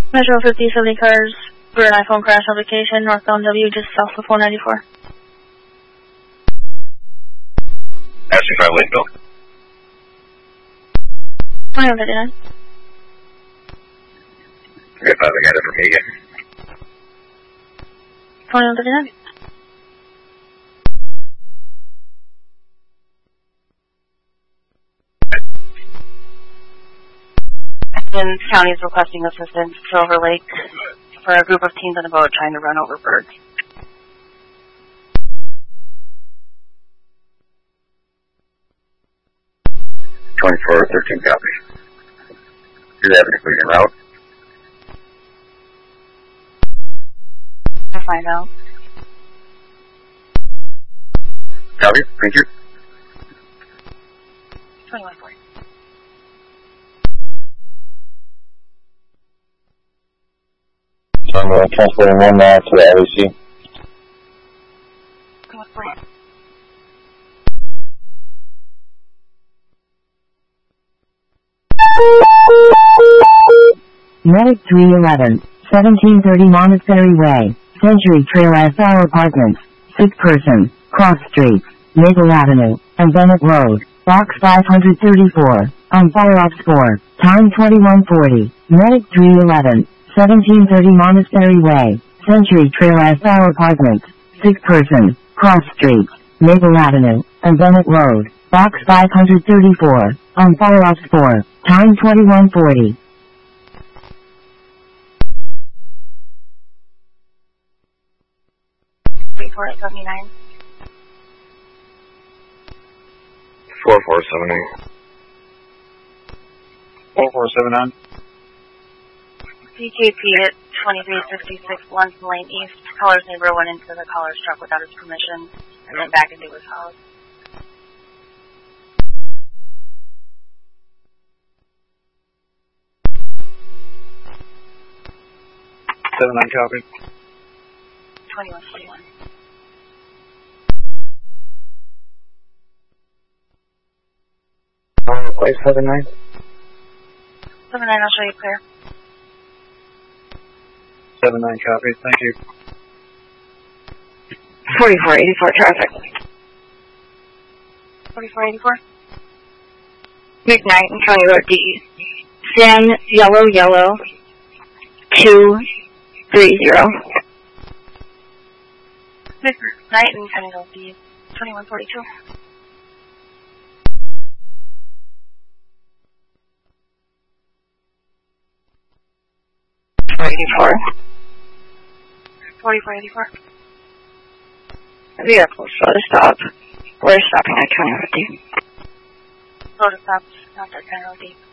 Metro 50, 70 cars, for an iPhone crash application, northbound W, just south of 494. Asking for Lakeville. 2159. Okay, 5, I got it from me again. 2159. County is requesting assistance to Silver Lake for a group of teens on a boat trying to run over birds. 2413 copy. Do you have any clear route? I'll find out. Copy, thank you. 2140. I'm transporting 1 mile to the LEC. Medic 311, 1730 Monastery Way, Century Trail SR Apartments, sick person, cross streets, Maple Avenue, and Bennett Road, box 534, on fire ops 4, time 2140, Medic 311, 1730 Monastery Way, Century Trail SR Apartments, sick person, cross streets, Maple Avenue, and Bennett Road, box 534, on fire ops 4, time 2140. Report 79. 4479. 4479. CKP at 2366 Lunch Lane East. Caller's neighbor went into the caller's truck without his permission and went back into his house. Nine copy. 2141. Place 79. 79, I'll show you clear. 79 copy, thank you. 4484 traffic. 4484. McKnight and County Road D. San Yellow 230. McKnight and County Road D. 2142. 4484. Vehicle, slow to stop. We're stopping at County Road D. Slow to stop, not at County Road D.